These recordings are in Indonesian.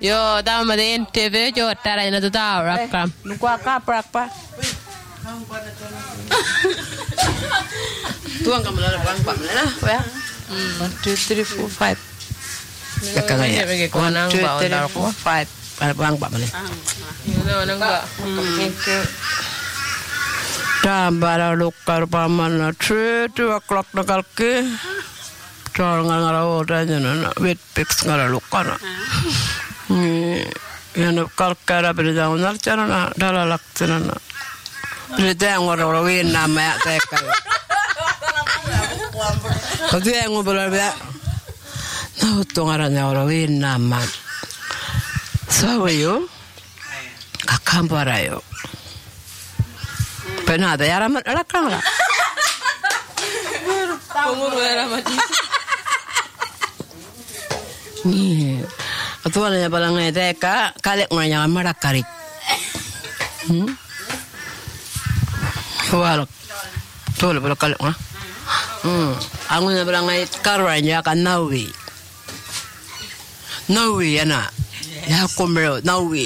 Yo, tama de NTV jo tara ina tuta rakam. Lupa apa? Tuang kamu lalu bang pak mana? Ya. 1, 2, 3, 4, 5. Kakak ya. 1, 2, 3, 4, 5. Ada bang pak mana? Nang ba. Tambah lukar paman 3 o'clock nakal ke. Cara ngara ora jana wet pix ngara lukar. Yang kalkara berjalan cara dalalak cara. Berita yang orang win nama teka. Kau yang ngobrol dia. Nah, tungarannya orang win nama. Sawayo, kakamparayo. Penada ya ramat rakang lah. Umur ramat. Ni, atuan yang paling teka kalik nganya marakarik. Walak. Tol pala kalik na. Ang na barangay karanya kan Nawi. Nawi ana. Ya kumero Nawi.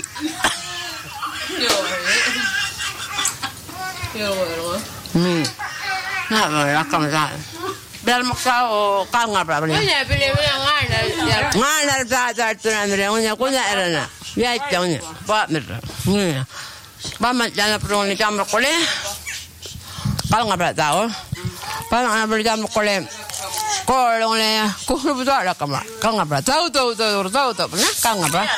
Na ba rakam sa. Bel maksao kang ngapa ba ni? Kunya pilih ngana. Ngana sa tunan re kunya erana. Ya itanya. Ba mer. Ba man jana pro ni jam ko le. Kalau nggak tahu, kalau nggak berjam kolem, kolong le, kuhu betul ada kamera. Kalau nggak tahu, pernah? Kalau nggak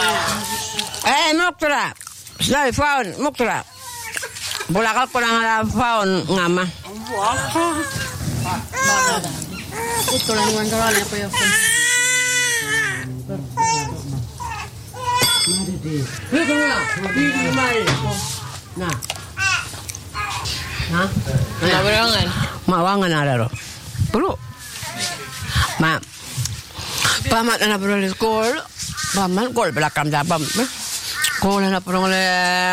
mukra, sudah faun mukra, bolakal kurang ada faun ngama. Itu lah dengan kalau apa ya? Nah. Nabarangan. Mawangan ada ro. Bro. Ma. Pamat na bro di school. Paman gol belakang dabam. Gol na bro le.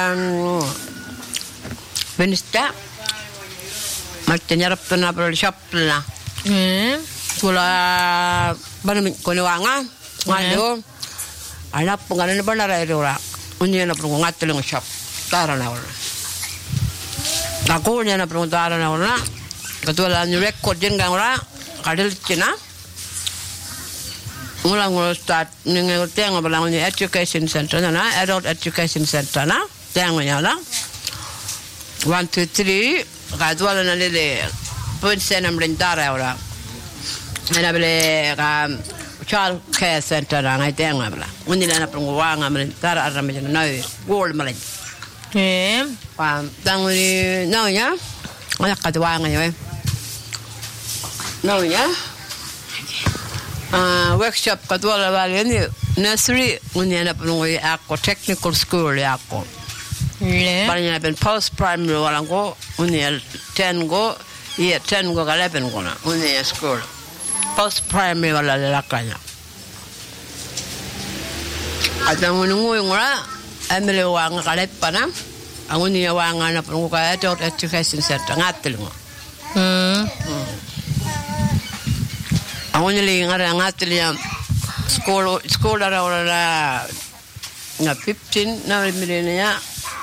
Benista. Magtanyarap to na bro shop na. Kula banam ko ni wanga. Ngayo. Anak penganan ba na ra ira. Unya na bro ngatelong shop. Tara na wala. Aku niya na peruntaran na wala. Katuala ni record din gang wala. Kadil China. Ngulang start ningo tengo balang ni education center na adult education center na. Tengo niya lang. 1, 2, 3. Katuala na lili. Point senam rentara wala. Ana bele ka child care center na ngai tengo bala. Unila na perunguanga rentara arame na gold malay. Tanguni naunya, anak kedua nganya, naunya, workshop kedua lagi ni nursery, unya na penunggu aku technical school aku, banyak pen post primary orang ko, unya 10 go, 10 go kalau pen ko na, unya school, post primary wala lakanya, ada menunggu ngora. Ambil wang kalet panam, aku ni wang anak perlu kaya adult education center ngatil mo. Aku ni lagi ngatil yang school ada nga 15 na milenia,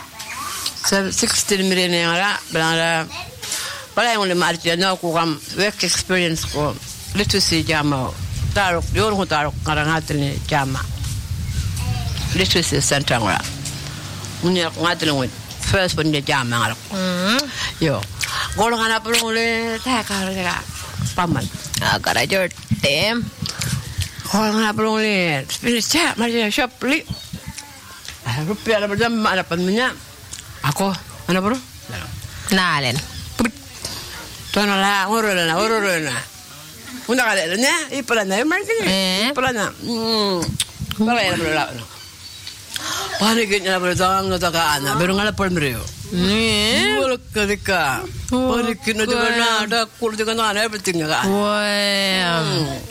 16 milenia ada, berada. Pada yang le marti na aku kam work experience ko literacy jama, taruk dior ko taruk ngatil ni jama. Literacy center ngora. Unya ngatil ngoi. First pun dia jam ngarap. Yo. Golongan apa le tak kara paman. Kara jor tem. Golongan apa le spirit chat mari shop li. Rupiah ada berjam ada pannya. Aku mana bro? Nalen. Tuan lah ururana. Unda kale nya ipalana marketing. Ipalana. Kalau yang berlaku. Paniknya bertang ngata anak baru ngala permrio. Bolak ketika. Paniknya juga ada kul juga ada everything kan. Wah.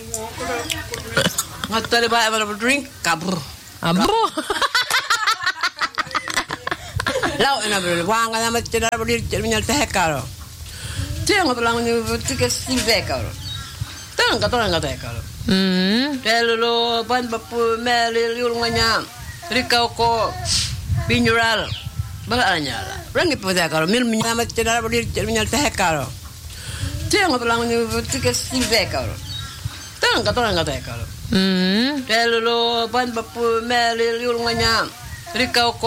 Ngata ba mana drink kabur. Abro. Lau ena bro, wang ana macam mana beri menyal teh karo. Jangan bilang ni tiga sim teh karo. Tang kata orang kata karo. Telulu ban bapu melil yulnganya. Rikau ko pinyural. Balanya lah. Rangi pada kalau mil menyamat cedera berdiri menyal teh kalau. Tiang pelang ni tiga silve kalau. Tang kata kalau. Telulu ban bapu melil yulnganya. Rikau